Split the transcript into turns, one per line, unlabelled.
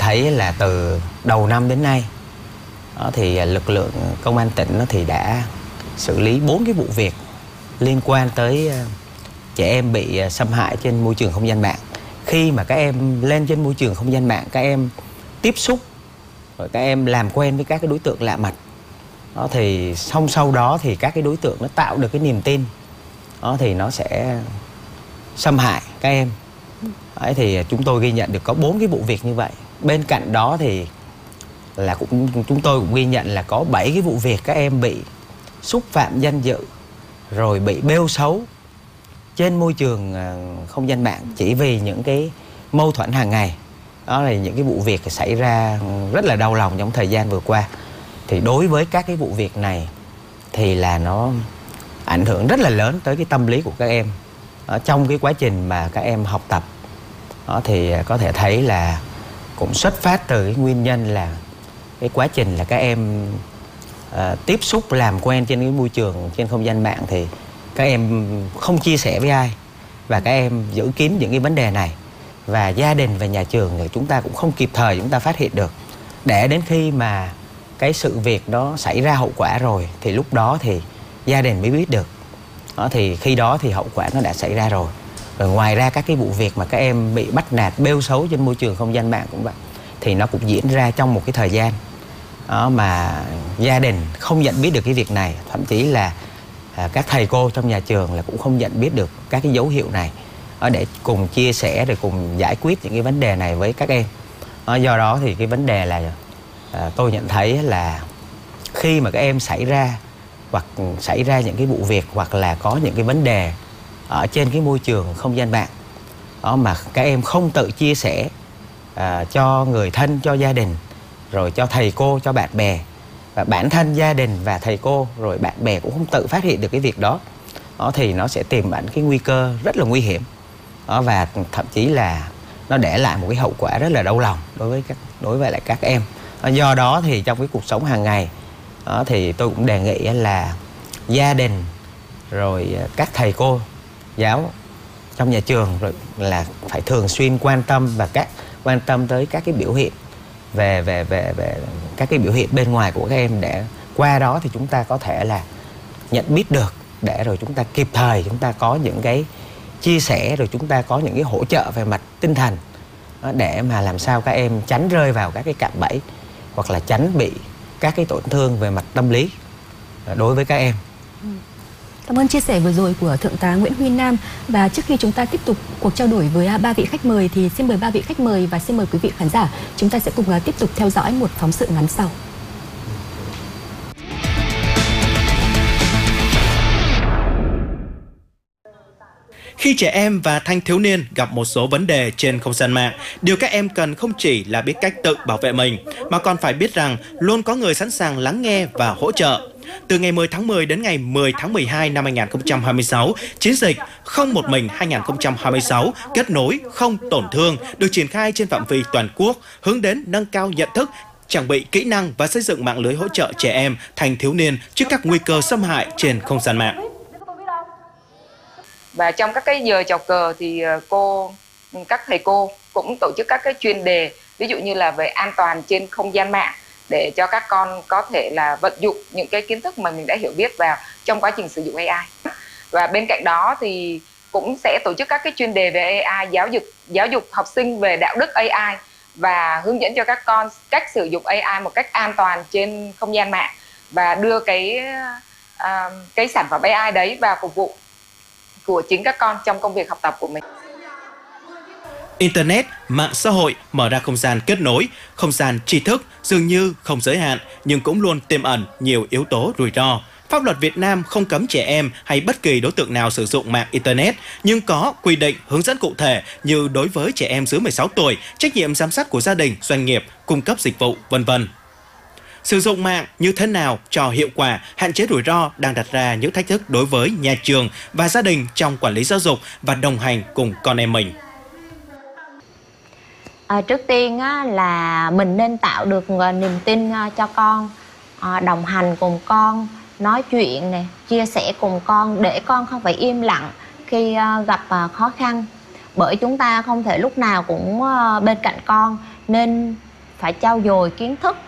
thấy là từ đầu năm đến nay thì lực lượng công an tỉnh thì đã xử lý 4 cái vụ việc liên quan tới trẻ em bị xâm hại trên môi trường không gian mạng. Khi mà các em lên trên môi trường không gian mạng, các em tiếp xúc rồi các em làm quen với các cái đối tượng lạ mặt thì sau đó thì các cái đối tượng nó tạo được cái niềm tin thì nó sẽ xâm hại các em. Đấy, thì chúng tôi ghi nhận được có 4 cái vụ việc như vậy. Bên cạnh đó thì là chúng tôi cũng ghi nhận là có 7 cái vụ việc các em bị xúc phạm danh dự rồi bị bêu xấu trên môi trường không gian mạng chỉ vì những cái mâu thuẫn hàng ngày. Đó là những cái vụ việc xảy ra rất là đau lòng trong thời gian vừa qua. Thì đối với các cái vụ việc này thì là nó ảnh hưởng rất là lớn tới cái tâm lý của các em trong cái quá trình mà các em học tập. Thì có thể thấy là cũng xuất phát từ cái nguyên nhân là cái quá trình là các em tiếp xúc làm quen trên cái môi trường trên không gian mạng thì các em không chia sẻ với ai và các em giữ kín những cái vấn đề này, và gia đình và nhà trường thì chúng ta cũng không kịp thời chúng ta phát hiện được, để đến khi mà cái sự việc đó xảy ra hậu quả rồi thì lúc đó thì gia đình mới biết được. Thì khi đó thì hậu quả nó đã xảy ra rồi. Rồi ngoài ra các cái vụ việc mà các em bị bắt nạt bêu xấu trên môi trường không gian mạng cũng vậy, thì nó cũng diễn ra trong một cái thời gian mà gia đình không nhận biết được cái việc này, thậm chí là các thầy cô trong nhà trường là cũng không nhận biết được các cái dấu hiệu này để cùng chia sẻ rồi cùng giải quyết những cái vấn đề này với các em. Do đó thì cái vấn đề là tôi nhận thấy là khi mà các em xảy ra những cái vụ việc hoặc là có những cái vấn đề ở trên cái môi trường không gian mạng mà các em không tự chia sẻ cho người thân, cho gia đình, rồi cho thầy cô, cho bạn bè, và bản thân gia đình và thầy cô rồi bạn bè cũng không tự phát hiện được cái việc đó, thì nó sẽ tiềm ẩn cái nguy cơ rất là nguy hiểm và thậm chí là nó để lại một cái hậu quả rất là đau lòng đối với lại các em. Do đó thì trong cái cuộc sống hàng ngày thì tôi cũng đề nghị là gia đình rồi các thầy cô giáo trong nhà trường rồi là phải thường xuyên quan tâm tới các cái biểu hiện về các cái biểu hiện bên ngoài của các em, để qua đó thì chúng ta có thể là nhận biết được, để rồi chúng ta kịp thời chúng ta có những cái chia sẻ, rồi chúng ta có những cái hỗ trợ về mặt tinh thần để mà làm sao các em tránh rơi vào các cái cạm bẫy hoặc là tránh bị các cái tổn thương về mặt tâm lý đối với các em.
Cảm ơn chia sẻ vừa rồi của Thượng tá Nguyễn Huy Nam. Và trước khi chúng ta tiếp tục cuộc trao đổi với 3 vị khách mời thì xin mời 3 vị khách mời và xin mời quý vị khán giả chúng ta sẽ cùng tiếp tục theo dõi một phóng sự ngắn sau.
Khi trẻ em và thanh thiếu niên gặp một số vấn đề trên không gian mạng, điều các em cần không chỉ là biết cách tự bảo vệ mình, mà còn phải biết rằng luôn có người sẵn sàng lắng nghe và hỗ trợ. Từ ngày 10 tháng 10 đến ngày 10 tháng 12 năm 2026, chiến dịch Không một mình 2026 kết nối không tổn thương được triển khai trên phạm vi toàn quốc, hướng đến nâng cao nhận thức, trang bị kỹ năng và xây dựng mạng lưới hỗ trợ trẻ em, thanh thiếu niên trước các nguy cơ xâm hại trên không gian mạng.
Và trong các cái giờ chào cờ thì các thầy cô cũng tổ chức các cái chuyên đề, ví dụ như là về an toàn trên không gian mạng, để cho các con có thể là vận dụng những cái kiến thức mà mình đã hiểu biết vào trong quá trình sử dụng AI. Và bên cạnh đó thì cũng sẽ tổ chức các cái chuyên đề về AI, giáo dục học sinh về đạo đức AI và hướng dẫn cho các con cách sử dụng AI một cách an toàn trên không gian mạng, và đưa cái sản phẩm AI đấy vào phục vụ của chính các con trong công việc học tập của mình.
Internet, mạng xã hội mở ra không gian kết nối, không gian tri thức dường như không giới hạn nhưng cũng luôn tiềm ẩn nhiều yếu tố rủi ro. Pháp luật Việt Nam không cấm trẻ em hay bất kỳ đối tượng nào sử dụng mạng Internet, nhưng có quy định hướng dẫn cụ thể như đối với trẻ em dưới 16 tuổi, trách nhiệm giám sát của gia đình, doanh nghiệp, cung cấp dịch vụ, v.v. Sử dụng mạng như thế nào cho hiệu quả, hạn chế rủi ro đang đặt ra những thách thức đối với nhà trường và gia đình trong quản lý giáo dục và đồng hành cùng con em mình.
Trước tiên là mình nên tạo được niềm tin cho con, đồng hành cùng con, nói chuyện này, chia sẻ cùng con để con không phải im lặng khi gặp khó khăn. Bởi chúng ta không thể lúc nào cũng bên cạnh con, nên phải trau dồi kiến thức